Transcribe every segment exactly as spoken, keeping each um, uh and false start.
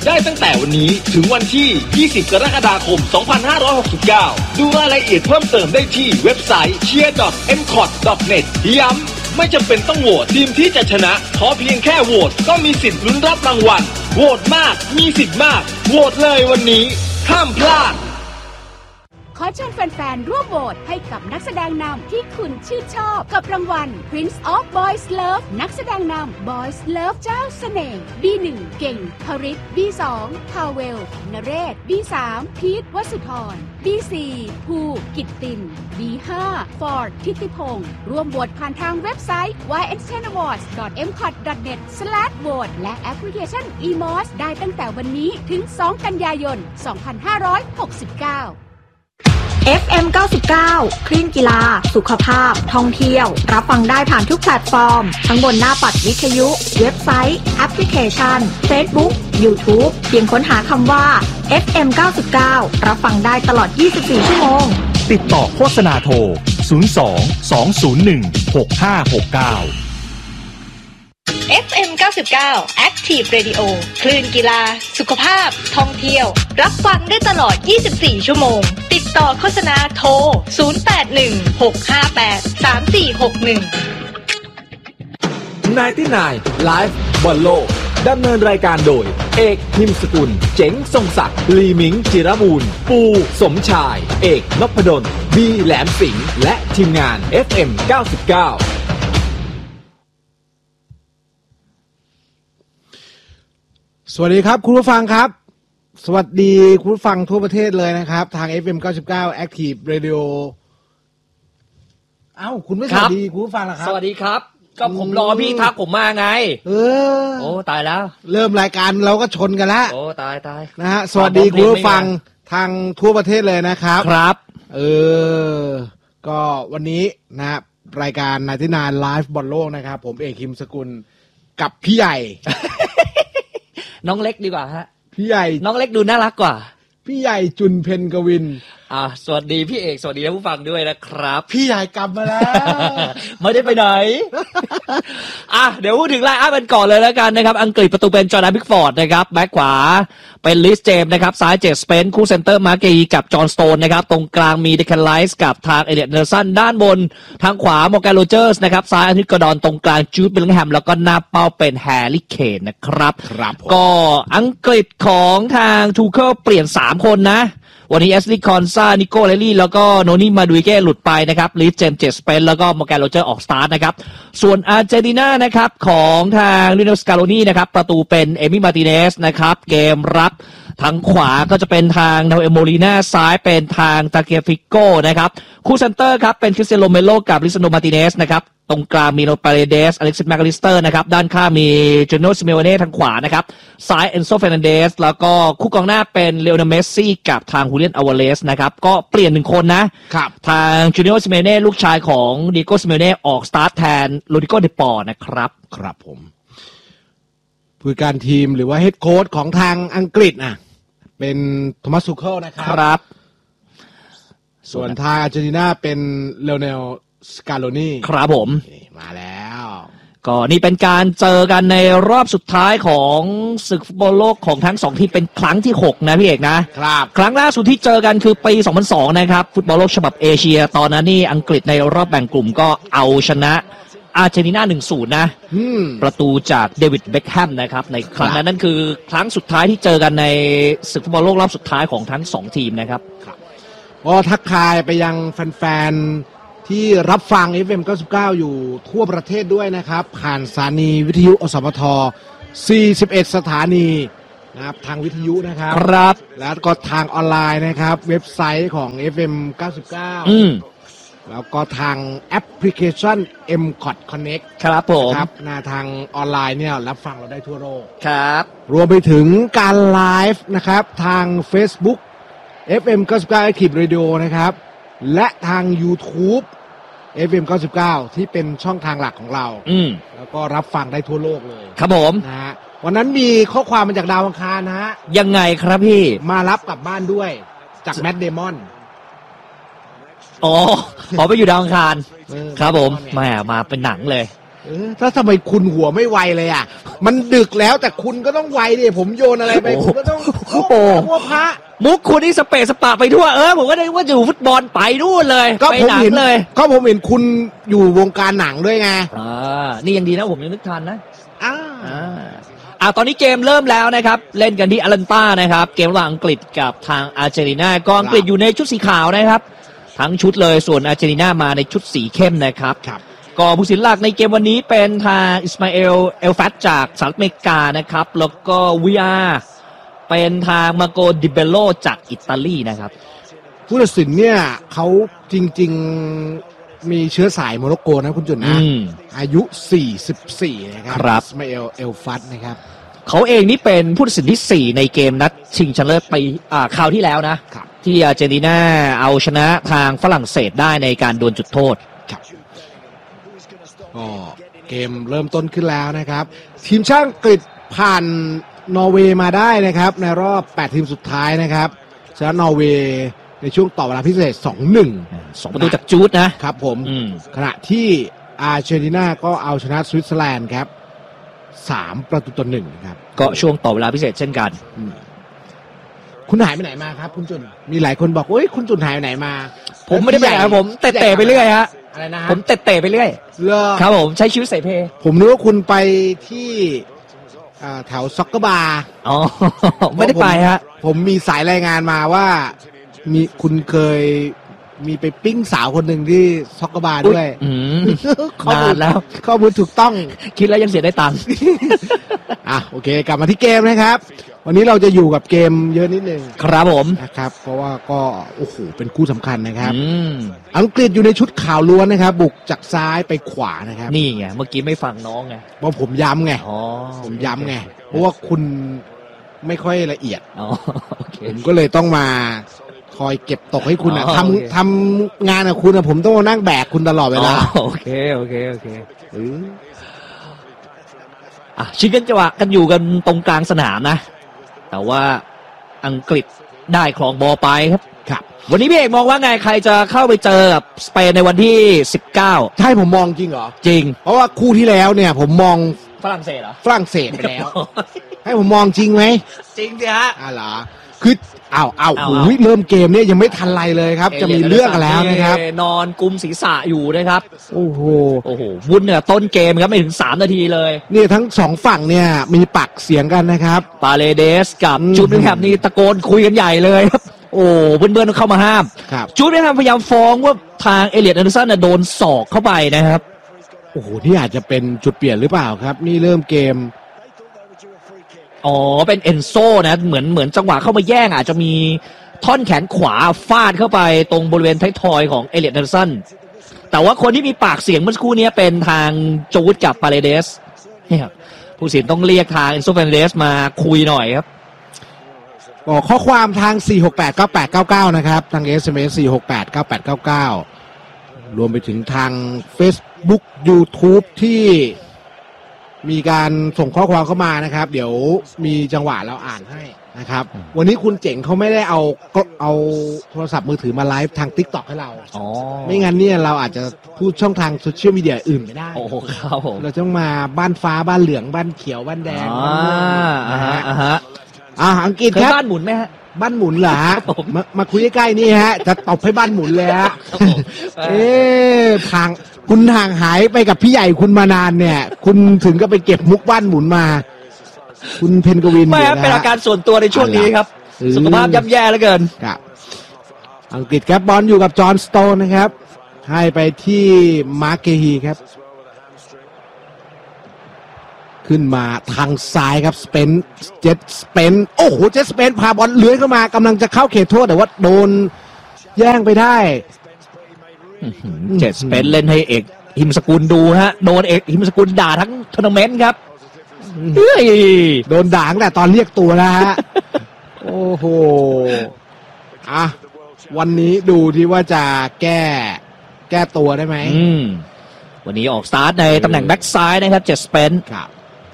ได้ตั้งแต่วันนี้ถึงวันที่ยี่สิบกรกฎาคมสองพันห้าร้อยหกสิบเก้าดูรายละเอียดเพิ่มเติมได้ที่เว็บไซต์ เชียร์ ดอท เอ็ม คอท ดอท เน็ต ย้ำไม่จำเป็นต้องโหวตทีมที่จะชนะขอเพียงแค่โหวตก็มีสิทธิ์ลุ้นรับรางวัลโหวตมากมีสิทธิ์มากโหวตเลยวันนี้ห้ามพลาดขอเชิญแฟนๆร่วมโหวตให้กับนักแสดงนำที่คุณชื่นชอบกับรางวัล Prince of Boys Love นักแสดงนำ Boys Love เจ้าเสน่ห์ บี หนึ่ง เก่งพริต บี สอง พาเวลนเรศ บี สาม พีท วสุธร บี สี่ ภูกิตติน บี ห้า ฟอร์ด ทิติพงศ์ร่วมโหวตผ่านทางเว็บไซต์ วาย เอ็น เทน อวอร์ดส์ ดอท เอ็ม คอท ดอท เน็ต สแลช โหวต และแอปพลิเคชัน อี มอส ได้ตั้งแต่วันนี้ถึง สอง กันยายน สองพันห้าร้อยหกสิบเก้าเอฟ เอ็ม เก้าสิบเก้า คลื่นกีฬาสุขภาพท่องเที่ยวรับฟังได้ผ่านทุกแพลตฟอร์มทั้งบนหน้าปัดวิทยุเว็บไซต์แอปพลิเคชัน Facebook YouTube เพียงค้นหาคำว่า เอฟ เอ็ม เก้าสิบเก้า รับฟังได้ตลอดยี่สิบสี่ชั่วโมงติดต่อโฆษณาโทรศูนย์ สอง สอง ศูนย์ หนึ่ง หก ห้า หก เก้าเอฟ เอ็ม เก้าสิบเก้า Active Radio คลื่นกีฬาสุขภาพท่องเที่ยวรับฟังได้ตลอดยี่สิบสี่ชั่วโมงติดต่อโฆษณาโทรศูนย์ แปด หนึ่ง หก ห้า แปด สาม สี่ หก หนึ่งไนน์ตี้ไนน์ Live บอลโลกดำเนินรายการโดยเอกพิมพ์สกุลเจ๋งทรงศักดิ์ลีมิงจิรบูรณ์ปูสมชายเอกนพดลบีแหลมสิงห์และทีมงาน เอฟ เอ็ม เก้าสิบเก้าสวัสดีครับคุณผู้ฟังครับสวัสดีคุณผู้ฟังทั่วประเทศเลยนะครับทาง เอฟ เอ็ม เก้าสิบเก้า Active Radio เอ้าคุณไม่สวัสดีคุณผู้ฟังเหรอครับสวัสดีครับก็ผมรอพี่ทักผมมาไงเออโอ้ตายแล้วเริ่มรายการเราก็ชนกันแล้วโอ้ตายตายนะฮะสวัสดีคุณผู้ฟังทางทั่วประเทศเลยนะครับครับเออก็วันนี้นะรายการไนน์ตี้ไนน์ Live บอลโลกนะครับผมเอกคิมสกุลกับพี่ใหญ่น้องเล็กดีกว่าฮะพี่ใหญ่น้องเล็กดูน่ารักกว่าพี่ใหญ่จุนเพ็ญกวินอ่าสวัสดีพี่เอกสวัสดีท่านผู้ฟังด้วยนะครับพี่ใหญ่กลับมาแล้วไม่ได้ไปไหน อ่ะเดี๋ยวพูดถึงไลน์อัพกันก่อนเลยแล้วกันนะครับอังกฤษประตูเป็นจอร์แดน พิกฟอร์ดนะครับแบ็คขวาเป็นลิสเจมส์นะครับซ้ายเจสสเปนคู่เซนเตอร์มาร์เกย์กับจอห์นสโตนนะครับตรงกลางมีเดคันไลส์กับทางเอเดียตเนอร์สันด้านบนทางขวามอร์แกนโรเจอร์สนะครับซ้ายอาทิตย์กอร์ดอนตรงกลางจูดเบลลิงแฮมแล้วก็หน้าเป้าเป็นแฮร์รี่เคนนะครับครับก็อังกฤษของทางทูเคิลเปลี่ยนสามคนนะวันนี้แอสลีย์คอนซานิโกเลลี่แล้วก็โนนี่มาดูเก้หลุดไปนะครับลิสเจมส์เจสเปนแล้วก็มอร์แกนโรเจอร์ออกสตาร์ทนะครับส่วนอาร์เจนตินานะครับของทางลิโนสกาโลนี่นะครับประตูเป็นเอมิมาร์ติเนสนะครับเกมรับทางขวาก็จะเป็นทางนาเอโมลีนาซ้ายเป็นทางตาเกียฟิโก้นะครับคู่เซนเตอร์ครับเป็นคริสเตียโนเมโลกับลิซานโดมาร์ติเนสนะครับตรงกลางมีโนปาเรเดสอเล็กซิสแมคคาลิสเตอร์นะครับด้านข้างมีเจโนซิเมโอเน่ทางขวานะครับซ้ายเอนโซเฟรนันเดสแล้วก็คู่กองหน้าเป็นเลโอเนลเมสซี่กับทางฮูเลียนอวาเลสนะครับก็เปลี่ยนหนึ่งคนนะครับทางเจโนซิเมโอเน่ลูกชายของดิโก้ซิเมโอเน่ออกสตาร์ทแทนโรดิโกเดปอร์นะครับครับผมผู้การทีมหรือว่าเฮดโค้ชของทางอังกฤษอ่ะเป็นโทมัสซูเคิลนะครับครับส่วนทางอาร์เจนตินาเป็นเลโอเนลสกาโลนี่ครับผมมาแล้วก็นี่เป็นการเจอกันในรอบสุดท้ายของศึกฟุตบอลโลกของทั้งสองทีมเป็นครั้งที่หกนะพี่เอกนะครับครั้งล่าสุดที่เจอกันคือปีสองพันสองนะครับฟุตบอลโลกฉบับเอเชียตอนนั้นนี่อังกฤษในรอบแบ่งกลุ่มก็เอาชนะอาร์เจนตินา หนึ่งศูนย์ นะประตูจากเดวิดเบ็คแฮมนะครับในครั้งนั้นนั่นคือครั้งสุดท้ายที่เจอกันในศึกฟุตบอลโลกรอบสุดท้ายของทั้งสองทีมนะครับก็ทักทายไปยังแฟนๆที่รับฟัง เอฟ เอ็ม เก้าสิบเก้าอยู่ทั่วประเทศด้วยนะครับผ่านสถานีวิทยุอสมทสี่สิบเอ็ดสถานีนะครับทางวิทยุนะครับครับแล้วก็ทางออนไลน์นะครับเว็บไซต์ของ เอฟ เอ็ม เก้าสิบเก้าอืมแล้วก็ทางแอปพลิเคชัน เอ็ม คอท Connect ครับผมครับหน้าทางออนไลน์เนี่ยรับฟังเราได้ทั่วโลกครับรวมไปถึงการไลฟ์นะครับทาง Facebook เอฟ เอ็ม เก้าสิบเก้า Active Radio นะครับและทาง YouTube เอฟ เอ็ม เก้าสิบเก้า ที่เป็นช่องทางหลักของเราอืมแล้วก็รับฟังได้ทั่วโลกเลยครับผมนะฮะวันนั้นมีข้อความมาจากดาวอังคารนะฮะยังไงครับพี่มารับกลับบ้านด้วยจากแมทเดมอนอ๋อขอไปอยู่ดาวอังคารครับผมมามาเป็นหนังเลยเออถ้าทำไมคุณหัวไม่ไวเลยอ่ะมันดึกแล้วแต่คุณก็ต้องไวดิผมโยนอะไรไปคุณก็ต้องโอ้โหพระมุกคุณนี่สเปซสปะไปทั่วเออผมก็ได้ว่าอยู่ฟุตบอลไปนู่นเลยก็ผมเห็นเลยก็ผมเห็นคุณอยู่วงการหนังด้วยไงอ่านี่ยังดีนะผมยังนึกทันนะอ่าอ่าตอนนี้เกมเริ่มแล้วนะครับเล่นกันที่อารันต้านะครับเกมระหว่างอังกฤษกับทางอาร์เจนตินาก็อังกฤษอยู่ในชุดสีขาวนะครับทั้งชุดเลยส่วนอาร์เจนตินามาในชุดสีเข้มนะครับก็ผู้สินหลักในเกมวันนี้เป็นทางอิสมาเอลเอลฟัตจากสหรัฐอเมริกานะครับแล้วก็วีอาร์เป็นทางมาโกดิเบโลจากอิตาลีนะครับผู้ตัดสินเนี่ยเขาจริงๆมีเชื้อสายโมร็อกโกนะคุณจุนนะอายุสี่สิบสี่นะครับอิสมาเอลเอลฟัตนะครับเขาเองนี่เป็นผู้ตัดสินที่สี่ในเกมนัดชิงชนะเลิศไปอ่าคราวที่แล้วนะที่อาร์เจนตินาเอาชนะทางฝรั่งเศสได้ในการดวลจุดโทษก็เกมเริ่มต้นขึ้นแล้วนะครับทีมชาติอังกฤษผ่านนอร์เวย์มาได้นะครับในรอบแปดทีมสุดท้ายนะครับชนะนอร์เวย์ในช่วงต่อเวลาพิเศษ สองหนึ่งสองประตูจากจูดนะครับผมขณะที่อาร์เจนตินาก็เอาชนะสวิตเซอร์แลนด์ครับสามประตูต่อหนึ่งครับก็ช่วงต่อเวลาพิเศษเช่นกันคุณหายไปไหนมาครับคุณจุนมีหลายคนบอกโอ้ยคุณจุนหายไปไหนมาผมไม่ได้ไปไหนผมเตะๆไปเรื่อยฮะอะไรนะผมเตะๆไปเรื่อยครับผมใช้ชีวิตใส่เพผมนึกว่าคุณไปที่แถวซ็อกเกอร์บาร์อ๋อไม่ได้ไปฮะผมมีสายรายงานมาว่ามีคุณเคยมีไปปิ้งสาวคนหนึ่งที่ซ็อกเกอร์บาร์ด้วยนานแล้วข้อมูลถูกต้องคิดแล้วยังเสียได้ตังค์อ่ะโอเคกลับมาที่เกมนะครับวันนี้เราจะอยู่กับเกมเยอะนิดนึงครับผมนะครับเพราะว่าก็โอ้โหเป็นคู่สำคัญนะครับอังกฤษอยู่ในชุดขาวล้วนนะครับบุกจากซ้ายไปขวานะครับนี่ไงเมื่อกี้ไม่ฟังน้องไงเพราะผมย้ำไงผมย้ำไงเพราะว่าคุณไม่ค่อยละเอียดผมก็เลยต้องมาคอยเก็บตกให้คุณนะทำทำงานกับคุณนะผมต้องนั่งแบกคุณตลอดเวลาโอเคโอเคโอเคอ่ะชิงกันจังหวะกันอยู่กันตรงกลางสนามนะแต่ว่าอังกฤษได้ครองบอลไปครับครับวันนี้พี่เอกมองว่าไงใครจะเข้าไปเจอกับสเปนในวันที่สิบเก้าใช่ผมมองจริงเหรอจริงเพราะว่าคู่ที่แล้วเนี่ยผมมองฝรั่งเศสเหรอฝรั่งเศสไปแล้ว ให้ผมมองจริงไหมจริงสิฮะอ๋อเหรอคืออ้าวอ้าวอุ้ยเริ่มเกมเนี่ยยังไม่ทันไรเลยครับจะมีเรื่องแล้วนะครับนอนกุมศีรษะอยู่นะครับโอ้โหโอ้โหวุ่นเนี่ยต้นเกมครับไม่ถึงสามนาทีเลยนี่ทั้งสองฝั่งเนี่ยมีปากเสียงกันนะครับปาเลเดสกับจูดเบลแฮมนี่ตะโกนคุยกันใหญ่เลยครับโอ้เพื่อนๆเข้ามาห้ามจูดเบลแฮมพยายามฟ้องว่าทางเอเลียด แอนเดอร์สันโดนศอกเข้าไปนะครับโอ้โหนี่อาจจะเป็นจุดเปลี่ยนหรือเปล่าครับนี่เริ่มเกมอ๋อเป็นเอนโซนะเหมือนเหมือนจังหวะเข้ามาแย่งอาจจะมีท่อนแขนขวาฟาดเข้าไปตรงบริเวณท้ายทอยของเอเลียด แอนเดอร์สันแต่ว่าคนที่มีปากเสียงเมื่อสักครู่นี้เป็นทางจูดกับปาเลเดสนี่ครับผู้สินต้องเรียกทางเอนโซปาเลเดสมาคุยหน่อยครับบอกข้อความทางสี่ หก แปด เก้า แปด เก้า เก้านะครับทาง เอส เอ็ม เอส สี่ หก แปด เก้า แปด เก้า เก้ารวมไปถึงทาง Facebook YouTube ที่มีการส่งข้อความเข้ามานะครับเดี๋ยวมีจังหวะเราอ่านให้นะครับวันนี้คุณเจ๋งเขาไม่ได้เอาก็เอาโทรศัพท์มือถือมาไลฟ์ทาง TikTok ให้เราอ๋อไม่งั้นเนี่ยเราอาจจะพูดช่องทางโซเชียลมีเดียอื่นไม่ได้โอ้ครับผมเราต้องมาบ้านฟ้าบ้านเหลืองบ้านเขียวบ้านแดงอ่าฮะอ่าฮะอ่าอังกฤษครับบ้านหมุนไหมฮะบ้านหมุนเหรอฮะมามาคุยใกล้ๆนี่ฮะจะตบให้บ้านหมุนเลยฮะเอ๊ะทางคุณห่างหายไปกับพี่ใหญ่คุณมานานเนี่ยคุณถึงก็ไปเก็บมุกบ้านหมุนมาคุณเพนกวินไม่เป็นอาการส่วนตัวในช่วงนี้ครับสุขภาพย่ำแย่เหลือเกินครับอังกฤษครับบอลอยู่กับจอห์นสโตนนะครับให้ไปที่มาร์เกฮีครับขึ้นมาทางซ้ายครับสเปนเจ็ตสเปนโอ้โหเจ็ตสเปนพาบอลเลื้อยเข้ามากำลังจะเข้าเขตโทษแต่ว่าโดนแย่งไปได้เจ็ตสเปนเล่นให้เอกหิมสกุลดูฮะโดนเอกหิมสกุลด่าทั้งทัวร์นาเมนต์ครับเฮ้ยโดนด่าตั้งแต่ตอนเรียกตัวแล้วฮะโอ้โหอ่ะวันนี้ดูที่ว่าจะแก้แก้ตัวได้ไหมวันนี้ออกสตาร์ทในตำแหน่งแบ็กซ้ายนะครับเจ็ตสเปนครับ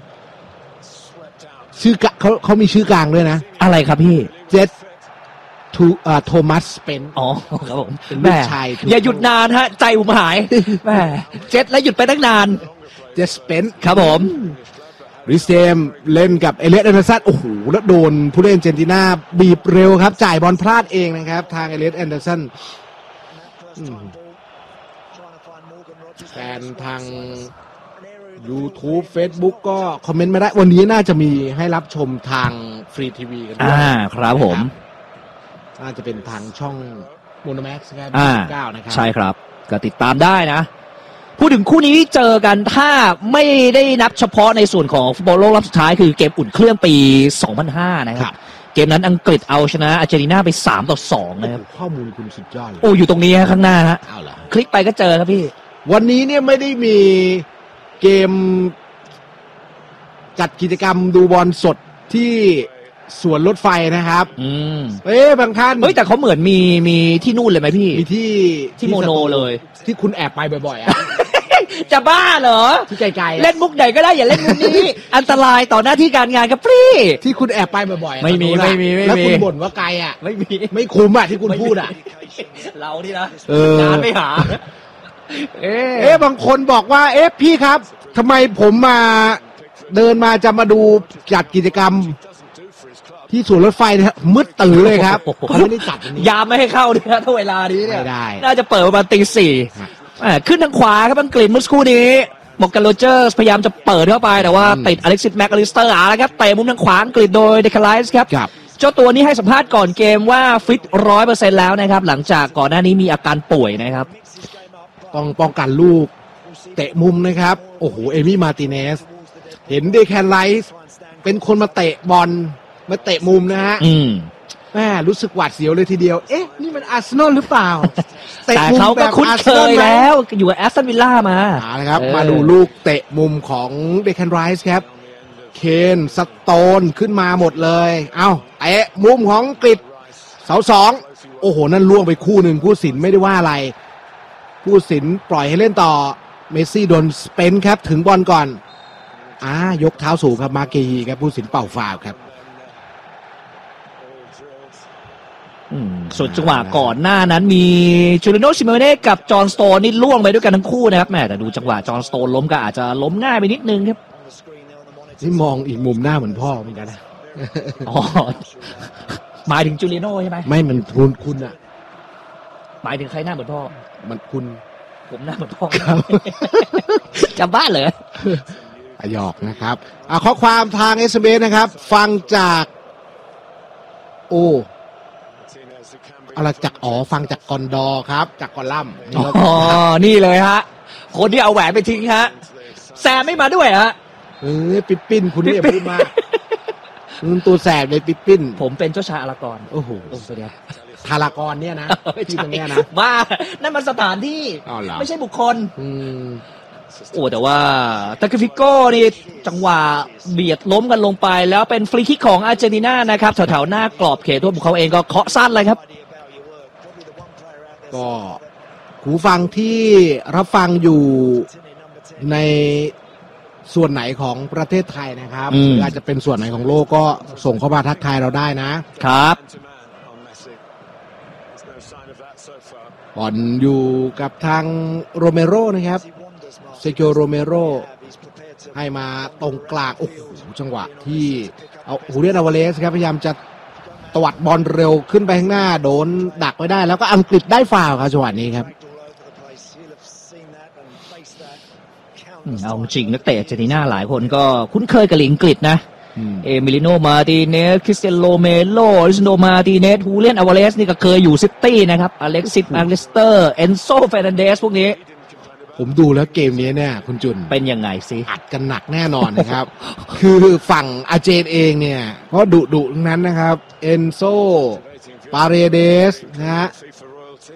ชื่อเขาเขามีชื่อกลางด้วยนะอะไรครับพี่เจ็ตทูอ่าโทมัสสเปนอ๋อครับผมแม่อย่าหยุดนานฮะใจผมหายแม่เจ็ตแล้วหยุดไปตั้งนานเจสเปนครับผมริสเจมเล่นกับเอเลียตแอนเดอร์สันโอ้โหแล้วโดนผู้เล่นอาร์เจนตินาบีบเร็วครับจ่ายบอลพลาดเองนะครับทางเอเลียตแอนเดอร์สันแฟนทาง YouTube Facebook ก็คอมเมนต์มาได้วันนี้น่าจะมีให้รับชมทางฟรีทีวีกันด้วยอ่าครับผมน่าจะเป็นทางช่องโมโนแม็กซ์ครับเก้านะครับใช่ครับก็ติดตามได้นะพูดถึงคู่นี้เจอกันถ้าไม่ได้นับเฉพาะในส่วนของฟุตบอลโลกรอบสุดท้ายคือเกมอุ่นเครื่องปีสองพันห้านะครับเกมนั้นอังกฤษเอาชนะอาร์เจนตินาไปสามต่อสองนะครับข้อมูลคุณสุดยอดเลยโอ้อยู่ตรงนี้ฮะข้างหน้าฮะคลิกไปก็เจอครับพี่วันนี้เนี่ยไม่ได้มีเกมจัดกิจกรรมดูบอลสดที่สวนรถไฟนะครับอืมเอ๊ะบางท่านเฮ้ยแต่เขาเหมือนมีมีที่นู่นเลยไหมพี่มีที่ที่โมโนเลยที่คุณแอบไปบ่อยๆอ่ะจะบ้าเหรอที่ไกลๆเล่นมุกไหนก็ได้อย่าเล่นมุกนี้ อันตรายต่อหน้าที่การงานครับพี่ที่คุณแอบไปบ่อยๆไม่มีไม่มีไม่มีแล้วคุณบ่นว่าไกลอ่ะไม่มีไม่คุ้มอ่ะที่คุณพูดอ่ะเรานี่นะงานไม่หาเอ๊ะบางคนบอกว่าเอ๊ะพี่ครับทำไมผมมาเดินมาจะมาดูจัดกิจกรรมที่สวนรถไฟเนี่ยมืดตื่นเลยครับเขาไม่ได้จัดยามไม่ให้เข้าด้วยนะถ้าเวลานี้เนี่ยน่าจะเปิดประมาณตีสี่ขึ้นทางขวาครับอังกฤษเมื่อสักครู่นี้มอร์แกนโรเจอร์สพยายามจะเปิดเข้าไปแต่ว่าติดอเล็กซิสแม็กอลิสเตอร์อ่ะครับเตะมุมทางขวาอังกฤษโดยเดคาไลส์ครับเจ้าตัวนี้ให้สัมภาษณ์ก่อนเกมว่าฟิตร้อยเปอร์เซ็นต์แล้วนะครับหลังจากก่อนหน้านี้มีอาการป่วยนะครับต้องป้องกันลูกเตะมุมนะครับโอ้โหเอมี่มาร์ติเนสเห็นเดคาไลส์เป็นคนมาเตะบอลมาเตะมุมนะฮะแม่รู้สึกหวาดเสียวเลยทีเดียวเอ๊ะนี่มันอาร์เซนอลหรือเปล่าแต่เขาก็คุ้นเคยแล้วอยู่กับแอสตันวิลล่ามาอ่านะครับมาดูลูกเตะมุมของเดคันไรส์ครับเคนสโตนขึ้นมาหมดเลยเอ้าเตะมุมของกฤษเสาสองโอ้โหนั่นล่วงไปคู่หนึ่งผู้สินไม่ได้ว่าอะไรผู้สินปล่อยให้เล่นต่อเมสซี่โดนสเปนครับถึงบอลก่อนอ่ายกเท้าสูงครับมาเกฮีครับผู้สินเป่าฟาวล์ครับส่วนจังหวะก่อนหน้านั้นมีจูริโนชิเมเน่กับจอห์นสโตนนี่ล่วงไปด้วยกันทั้งคู่นะครับแม่แต่ดูจังหวะจอห์นสโตนล้มก็อาจจะล้มง่ายไปนิดนึงครับนี่มองอีกมุมหน้าเหมือนพ่อเหมือนกันนะอ๋อหมายถึงจูริโนใช่ไหมไม่มันคุณคุณอะหมายถึงใครหน้าเหมือนพ่อมันคุณผมหน้าเหมือนพ่อจำบ้านเหรอหยอกนะครับอ่าข้อความทาง เอส เอ็ม เอส นะครับฟังจากโอ้อะไรจากอ๋อฟังจากกอนดอครับจากกอลัมอ๋อนี่เลยฮะคนที่เอาแหวนไปทิ้งฮะแซมไม่มาด้วยฮะเออปิ๊ปปิ้นคุณนี่อย่าพูดมากคุณตัวแสบเลยปิ๊ปปิ้นผมเป็นเจ้าชายอลากรโอ้โหโอ้เดี๋ยวทารากรเนี่ยนะที่ตรงนี้นะว่านั่นมันสถานที่ไม่ใช่บุคคลโอ้แต่ว่าตาเกฟิโก้นี่จังหวะเบียดล้มกันลงไปแล้วเป็นฟรีคิกของอาร์เจนตินานะครับแถวๆหน้ากรอบเขตตัวบุกเขาเองก็เคาะสั้นเลยครับก็หูฟังที่รับฟังอยู่ในส่วนไหนของประเทศไทยนะครับหรืออาจจะเป็นส่วนไหนของโลกก็ส่งเข้ามาทักทายเราได้นะครับบอลอยู่กับทางโรเมโรนะครับเซกิโอโรเมโรให้มาตรงกลางโอ้โหจังหวะที่เอาฮูเลียนอวาเลสครับพยายามจะตวัดบอลเร็วขึ้นไปข้างหน้าโดนดักไว้ได้แล้วก็อังกฤษได้ฟาวล์ครับจังหวะนี้ครับเอาจริงนักเตะอาร์เจนตินาหลายคนก็คุ้นเคยกับอังกฤษนะเอมิลิโนมาร์ติเนสคริสเตียโนเมโลอริซโนมาร์ติเนสฮูเลียนอวาเลสนี่ก็เคยอยู่ซิตี้นะครับอเล็กซิสแมคลิสเตอร์เอนโซเฟร์นันเดสพวกนี้ผมดูแล้วเกมนี้เนี่ยคุณจุนเป็นยังไงสิอัดกันหนักแน่นอนนะครับ คือฝั่งอาร์เจนเองเนี่ยก็ดุดุทั้งนั้นนะครับเอนโซปาเรเดสนะฮะ